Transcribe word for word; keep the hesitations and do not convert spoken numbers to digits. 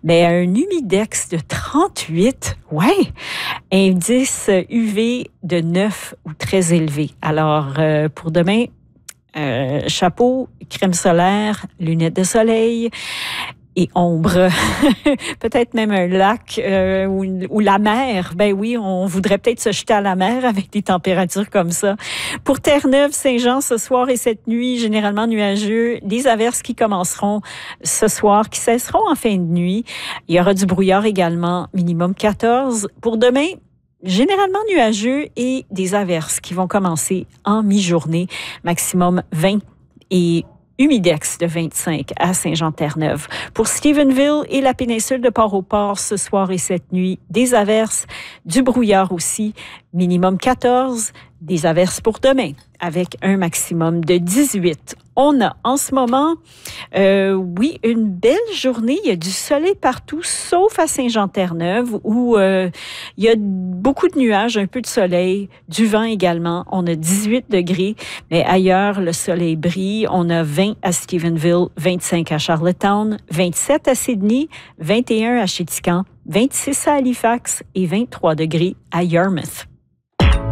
Ben, un humidex de trente-huit, ouais, indice U V de neuf ou très élevé. Alors, euh, pour demain, euh, chapeau, crème solaire, lunettes de soleil et ombre. Peut-être même un lac euh, ou, ou la mer. Ben oui, on voudrait peut-être se jeter à la mer avec des températures comme ça. Pour Terre-Neuve, Saint-Jean, ce soir et cette nuit, généralement nuageux. Des averses qui commenceront ce soir, qui cesseront en fin de nuit. Il y aura du brouillard également, minimum quatorze. Pour demain, généralement nuageux et des averses qui vont commencer en mi-journée, maximum vingt et humidex de vingt-cinq à Saint-Jean-Terre-Neuve. Pour Stephenville et la péninsule de Port-au-Port, ce soir et cette nuit, des averses, du brouillard aussi, minimum quatorze, des averses pour demain, avec un maximum de dix-huit. On a en ce moment, euh, oui, une belle journée. Il y a du soleil partout, sauf à Saint-Jean-Terre-Neuve, où euh, il y a beaucoup de nuages, un peu de soleil, du vent également. On a dix-huit degrés, mais ailleurs, le soleil brille. On a vingt à Stephenville, vingt-cinq à Charlottetown, vingt-sept à Sydney, vingt et un à Chéticamp, vingt-six à Halifax et vingt-trois degrés à Yarmouth.